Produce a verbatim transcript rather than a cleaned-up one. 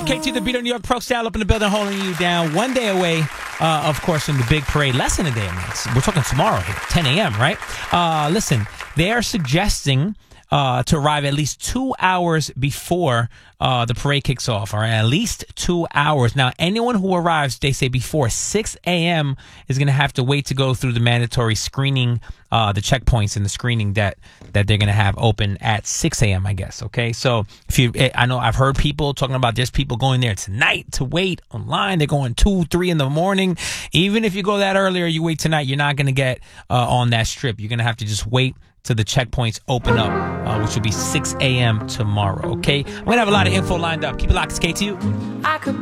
on K T, the Beat of New York Pro Style up in the building, holding you down. One day away, uh, of course, from the big parade. Less than a day, man. We're talking tomorrow here, ten a.m., right? Uh, listen, they are suggesting uh, to arrive at least two hours before uh, the parade kicks off, all right? At least two hours. Now, anyone who arrives, they say before six a.m. is going to have to wait to go through the mandatory screening, uh, the checkpoints and the screening that, that they're going to have open at six a.m., I guess, okay? So, if you, I know I've heard people talking about there's people going there tonight to wait online. They're going two, three in the morning. Even if you go that earlier, you wait tonight, you're not going to get uh, on that strip. You're going to have to just wait till the checkpoints open up, uh, which will be six a.m. tomorrow, okay? I'm going to have a lot of info lined up. Keep it locked. It's K T U. I could